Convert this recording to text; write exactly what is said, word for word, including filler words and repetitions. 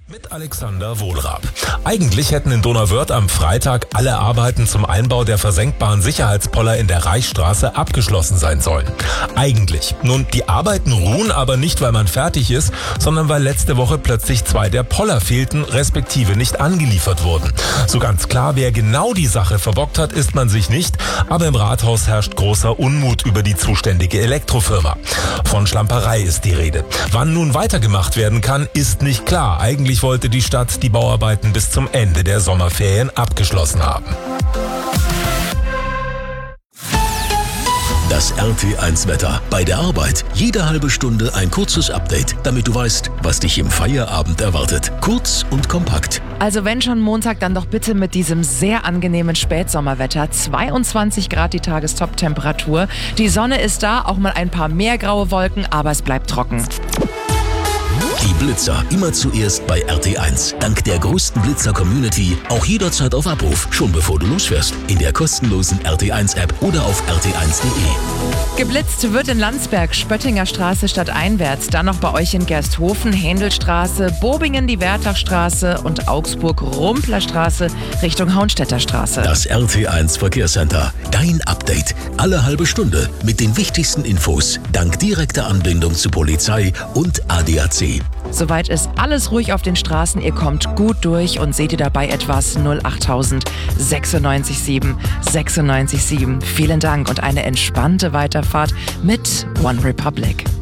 Mit Alexander Wohlrab. Eigentlich hätten in Donauwörth am Freitag alle Arbeiten zum Einbau der versenkbaren Sicherheitspoller in der Reichsstraße abgeschlossen sein sollen. Eigentlich. Nun, die Arbeiten ruhen aber nicht, weil man fertig ist, sondern weil letzte Woche plötzlich zwei der Poller fehlten, respektive nicht angeliefert wurden. So ganz klar, wer genau die Sache verbockt hat, ist man sich nicht, aber im Rathaus herrscht großer Unmut über die zuständige Elektrofirma. Von Schlamperei ist die Rede. Wann nun weitergemacht werden kann, ist nicht klar. Eigentlich wollte die Stadt die Bauarbeiten bis zum Ende der Sommerferien abgeschlossen haben. Das R T eins Wetter. Bei der Arbeit jede halbe Stunde ein kurzes Update, damit du weißt, was dich im Feierabend erwartet. Kurz und kompakt. Also wenn schon Montag, dann doch bitte mit diesem sehr angenehmen Spätsommerwetter. zweiundzwanzig Grad die Tagestop-Temperatur. Die Sonne ist da, auch mal ein paar mehr graue Wolken, aber es bleibt trocken. Die Blitzer immer zuerst bei R T eins. Dank der größten Blitzer-Community auch jederzeit auf Abruf, schon bevor du losfährst. In der kostenlosen R T eins App oder auf r t eins punkt de. Geblitzt wird in Landsberg, Spöttinger Straße stadteinwärts, dann noch bei euch in Gersthofen, Händelstraße, Bobingen die Wertachstraße und Augsburg Rumplerstraße Richtung Hauenstädter Straße. Das R T eins Verkehrscenter. Dein Update. Alle halbe Stunde mit den wichtigsten Infos. Dank direkter Anbindung zu Polizei und A D A C. Soweit ist alles ruhig auf den Straßen. Ihr kommt gut durch und seht ihr dabei etwas null achttausend sechsundneunzig sieben sechsundneunzig sieben. Vielen Dank und eine entspannte Weiterfahrt mit One Republic.